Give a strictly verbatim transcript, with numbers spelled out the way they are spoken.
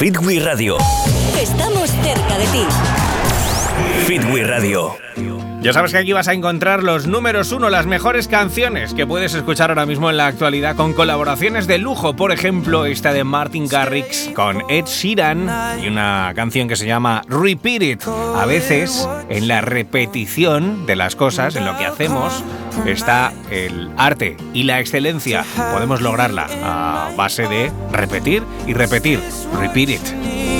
Fitwi Radio. Estamos cerca de ti. Fitwi Radio. Ya sabes que aquí vas a encontrar los números uno, las mejores canciones que puedes escuchar ahora mismo en la actualidad, con colaboraciones de lujo. Por ejemplo, esta de Martin Garrix con Ed Sheeran y una canción que se llama Repeat It. A veces, en la repetición de las cosas, en lo que hacemos, está el arte y la excelencia. Podemos lograrla a base de repetir y repetir. Repeat It.